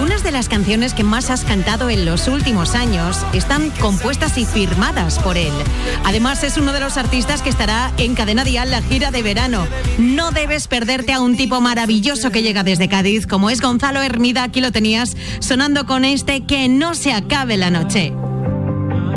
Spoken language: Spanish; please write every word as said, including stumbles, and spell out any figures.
algunas de las canciones que más has cantado en los últimos años están compuestas y firmadas por él. Además, es uno de los artistas que estará en Cadena Dial la gira de verano. No debes perderte a un tipo maravilloso que llega desde Cádiz, como es Gonzalo Hermida. Aquí lo tenías sonando con este Que no se acabe la noche.